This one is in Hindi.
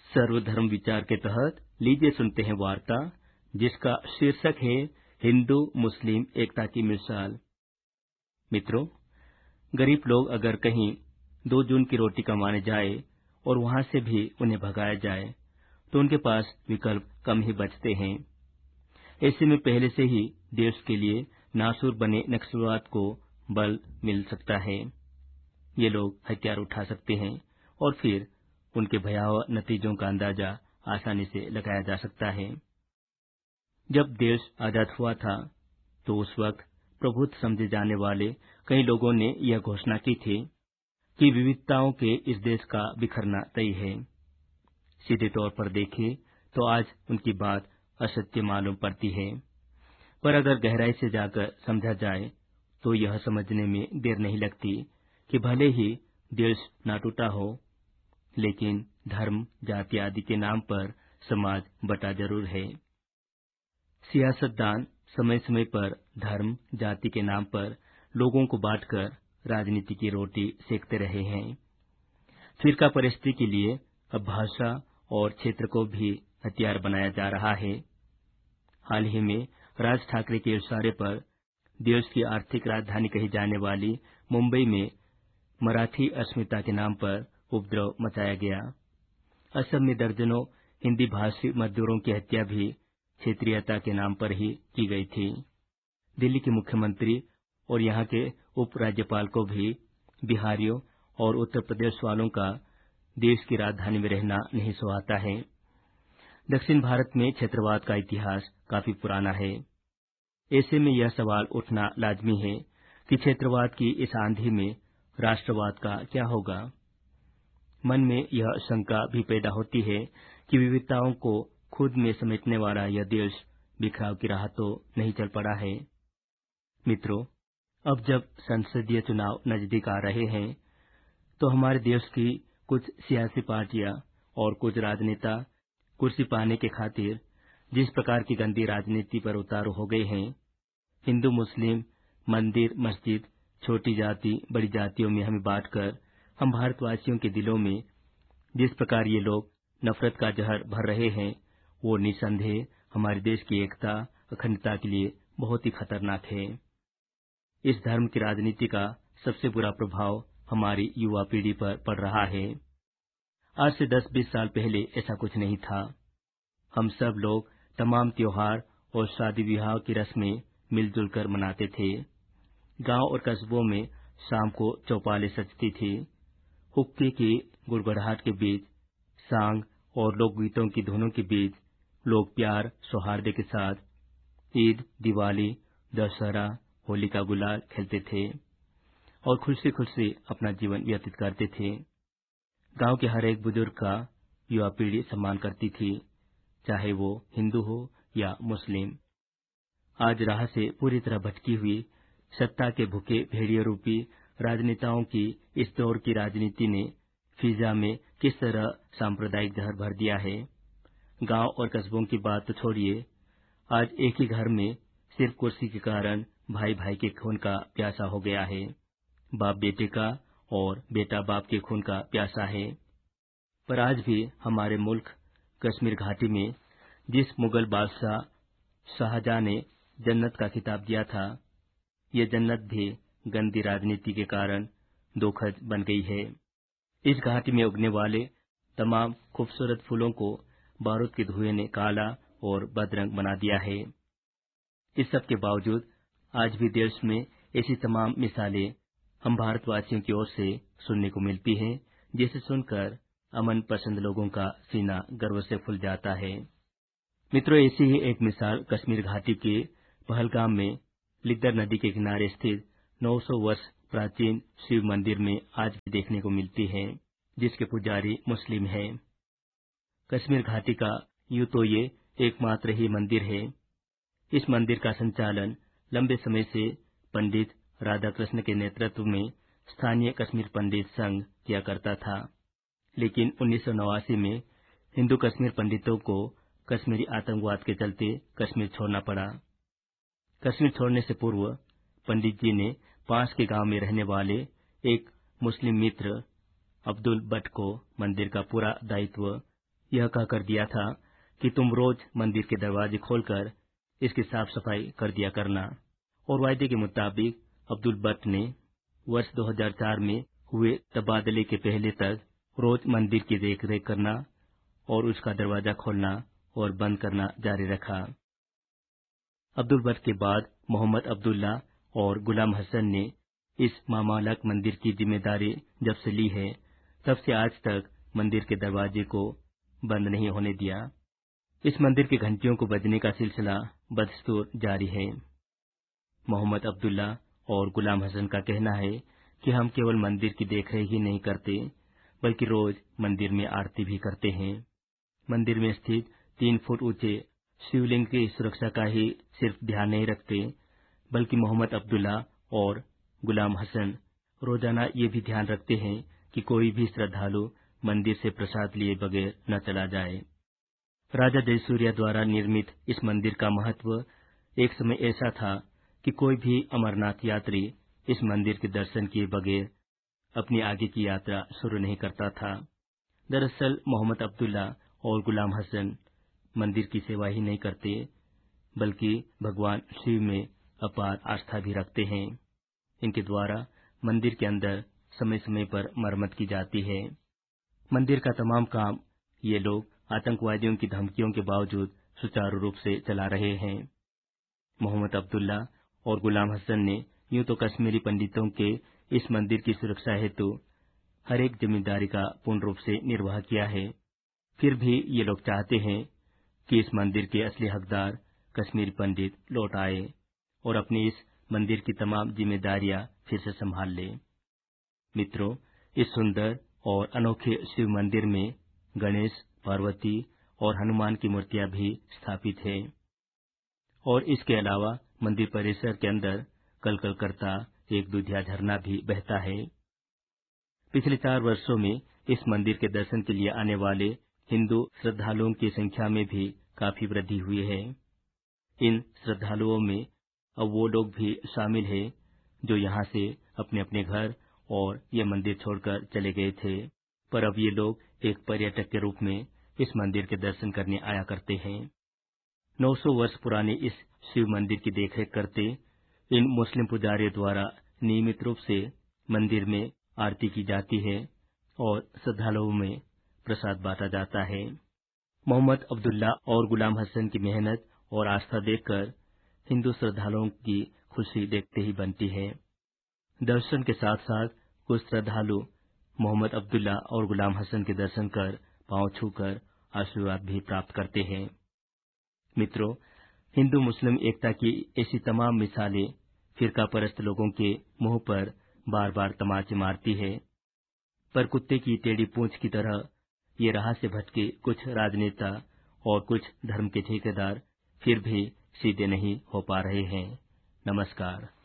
सर्वधर्म विचार के तहत लीजिए सुनते हैं वार्ता जिसका शीर्षक है हिंदू मुस्लिम एकता की मिसाल। मित्रों, गरीब लोग अगर कहीं 2 जून की रोटी कमाने जाए और वहां से भी उन्हें भगाया जाए तो उनके पास विकल्प कम ही बचते हैं। ऐसे में पहले से ही देश के लिए नासूर बने नक्सलवाद को बल मिल सकता है। ये लोग हथियार उठा सकते हैं और फिर उनके भयावह नतीजों का अंदाजा आसानी से लगाया जा सकता है। जब देश आजाद हुआ था तो उस वक्त प्रबुद्ध समझे जाने वाले कई लोगों ने यह घोषणा की थी कि विविधताओं के इस देश का बिखरना तय है। सीधे तौर पर देखें तो आज उनकी बात असत्य मालूम पड़ती है, पर अगर गहराई से जाकर समझा जाए तो यह समझने में देर नहीं लगती कि भले ही देश न टूटा हो, लेकिन धर्म, जाति आदि के नाम पर समाज बटा जरूर है। सियासतदान समय समय पर धर्म, जाति के नाम पर लोगों को बांटकर राजनीति की रोटी सेकते रहे हैं। फिरका परिस्थिति के लिए अब भाषा और क्षेत्र को भी हथियार बनाया जा रहा है। हाल ही में राज ठाकरे के इशारे पर देश की आर्थिक राजधानी कही जाने वाली मुंबई में मराठी अस्मिता के नाम पर उपद्रव मचाया गया। असम में दर्जनों हिंदी भाषी मजदूरों की हत्या भी क्षेत्रीयता के नाम पर ही की गई थी। दिल्ली के मुख्यमंत्री और यहाँ के उप राज्यपाल को भी बिहारियों और उत्तर प्रदेश वालों का देश की राजधानी में रहना नहीं सुहाता है। दक्षिण भारत में क्षेत्रवाद का इतिहास काफी पुराना है। ऐसे में यह सवाल उठना लाजमी है कि क्षेत्रवाद की इस आंधी में राष्ट्रवाद का क्या होगा। मन में यह शंका भी पैदा होती है कि विविधताओं को खुद में समेटने वाला यह देश बिखराव की राह तो नहीं चल पड़ा है। मित्रों, अब जब संसदीय चुनाव नजदीक आ रहे हैं तो हमारे देश की कुछ सियासी पार्टियां और कुछ राजनेता कुर्सी पाने के खातिर जिस प्रकार की गंदी राजनीति पर उतारू हो गए हैं, हिंदू मुस्लिम, मंदिर मस्जिद, छोटी जाति बड़ी जातियों में हमें बांटकर हम भारतवासियों के दिलों में जिस प्रकार ये लोग नफरत का जहर भर रहे हैं, वो निसंदेह हमारे देश की एकता अखंडता के लिए बहुत ही खतरनाक है। इस धर्म की राजनीति का सबसे बुरा प्रभाव हमारी युवा पीढ़ी पर पड़ रहा है। आज से 10-20 साल पहले ऐसा कुछ नहीं था। हम सब लोग तमाम त्योहार और शादी विवाह की रस्में मिलजुल कर मनाते थे। गांव और कस्बों में शाम को चौपालें सजती थी। हुक्के की गुड़गुड़ाहट के बीच, सांग और लोकगीतों की धुनों के बीच लोग प्यार सौहार्द के साथ ईद, दिवाली, दशहरा, होली का गुलाल खेलते थे और खुशी खुशी अपना जीवन व्यतीत करते थे। गांव के हर एक बुजुर्ग का युवा पीढ़ी सम्मान करती थी, चाहे वो हिंदू हो या मुस्लिम। आज राह से पूरी तरह भटकी हुई सत्ता के भूखे भेड़िए रूपी राजनेताओं की इस दौर की राजनीति ने फिजा में किस तरह सांप्रदायिक जहर भर दिया है। गांव और कस्बों की बात तो छोड़िए, आज एक ही घर में सिर्फ कुर्सी के कारण भाई भाई के खून का प्यासा हो गया है। बाप बेटे का और बेटा बाप के खून का प्यासा है। पर आज भी हमारे मुल्क कश्मीर घाटी में जिस मुगल बादशाह शाहजहां ने जन्नत का खिताब दिया था, ये जन्नत भी गंदी राजनीति के कारण दोखज बन गई है। इस घाटी में उगने वाले तमाम खूबसूरत फूलों को बारूद के धुएं ने काला और बदरंग बना दिया है। इस सब के बावजूद आज भी देश में ऐसी तमाम मिसालें हम भारतवासियों की ओर से सुनने को मिलती हैं, जिसे सुनकर अमन पसंद लोगों का सीना गर्व से फूल जाता है। मित्रों, ऐसी ही एक मिसाल कश्मीर घाटी के पहलगाम में लिद्दर नदी के किनारे स्थित 900 वर्ष प्राचीन शिव मंदिर में आज भी देखने को मिलती है, जिसके पुजारी मुस्लिम हैं। कश्मीर घाटी का यूं तो ये एकमात्र ही मंदिर है। इस मंदिर का संचालन लंबे समय से पंडित राधाकृष्ण के नेतृत्व में स्थानीय कश्मीर पंडित संघ किया करता था, लेकिन 1989 में हिंदू कश्मीर पंडितों को कश्मीरी आतंकवाद के चलते कश्मीर छोड़ना पड़ा। कश्मीर छोड़ने से पूर्व पंडित जी ने पास के गांव में रहने वाले एक मुस्लिम मित्र अब्दुल भट्ट को मंदिर का पूरा दायित्व यह कहकर दिया था कि तुम रोज मंदिर के दरवाजे खोलकर इसकी साफ सफाई कर दिया करना। और वायदे के मुताबिक अब्दुल बट ने वर्ष 2004 में हुए तबादले के पहले तक रोज मंदिर की देखरेख करना और उसका दरवाजा खोलना और बंद करना जारी रखा। अब्दुल बट के बाद मोहम्मद अब्दुल्ला और गुलाम हसन ने इस मामालक मंदिर की जिम्मेदारी जब से ली है, तब से आज तक मंदिर के दरवाजे को बंद नहीं होने दिया। इस मंदिर की घंटियों को बजने का सिलसिला बदस्तूर जारी है। मोहम्मद अब्दुल्ला और गुलाम हसन का कहना है कि हम केवल मंदिर की देखरेख ही नहीं करते, बल्कि रोज मंदिर में आरती भी करते हैं। मंदिर में स्थित 3 फुट ऊंचे शिवलिंग की सुरक्षा का ही सिर्फ ध्यान नहीं रखते, बल्कि मोहम्मद अब्दुल्ला और गुलाम हसन रोजाना ये भी ध्यान रखते हैं कि कोई भी श्रद्धालु मंदिर से प्रसाद लिए बगैर न चला जाए। राजा जयसूर्या द्वारा निर्मित इस मंदिर का महत्व एक समय ऐसा था कि कोई भी अमरनाथ यात्री इस मंदिर के दर्शन किए बगैर अपनी आगे की यात्रा शुरू नहीं करता था। दरअसल मोहम्मद अब्दुल्ला और गुलाम हसन मंदिर की सेवा ही नहीं करते, बल्कि भगवान शिव में अपार आस्था भी रखते हैं। इनके द्वारा मंदिर के अंदर समय समय पर मरम्मत की जाती है। मंदिर का तमाम काम ये लोग आतंकवादियों की धमकियों के बावजूद सुचारू रूप से चला रहे हैं। मोहम्मद अब्दुल्ला और गुलाम हसन ने यूं तो कश्मीरी पंडितों के इस मंदिर की सुरक्षा हेतु हर एक जिम्मेदारी का पूर्ण रूप से निर्वाह किया है। फिर भी ये लोग चाहते हैं कि इस मंदिर के असली हकदार कश्मीरी पंडित लौट आए और अपनी इस मंदिर की तमाम जिम्मेदारियां फिर से संभाल ले। मित्रों, इस सुंदर और अनोखे शिव मंदिर में गणेश, पार्वती और हनुमान की मूर्तियां भी स्थापित है और इसके अलावा मंदिर परिसर के अंदर कलकल करता एक दूधिया झरना भी बहता है। पिछले 4 वर्षों में इस मंदिर के दर्शन के लिए आने वाले हिंदू श्रद्धालुओं की संख्या में भी काफी वृद्धि हुई है। इन श्रद्धालुओं में अब वो लोग भी शामिल हैं जो यहाँ से अपने अपने घर और ये मंदिर छोड़कर चले गए थे, पर अब ये लोग एक पर्यटक के रूप में इस मंदिर के दर्शन करने आया करते हैं। 900 वर्ष पुराने इस शिव मंदिर की देखरेख करते इन मुस्लिम पुजारियों द्वारा नियमित रूप से मंदिर में आरती की जाती है और श्रद्धालुओं में प्रसाद बांटा जाता है। मोहम्मद अब्दुल्ला और गुलाम हसन की मेहनत और आस्था देखकर हिंदू श्रद्धालुओं की खुशी देखते ही बनती है। दर्शन के साथ साथ कुछ श्रद्धालु मोहम्मद अब्दुल्ला और गुलाम हसन के दर्शन कर पांव छूकर आशीर्वाद भी प्राप्त करते हैं। मित्रों, हिंदू मुस्लिम एकता की ऐसी तमाम मिसालें फिरका परस्त लोगों के मुंह पर बार बार तमाचे मारती है, पर कुत्ते की टेढ़ी पूंछ की तरह ये राह से भटके कुछ राजनेता और कुछ धर्म के ठेकेदार फिर भी सीधे नहीं हो पा रहे हैं। नमस्कार।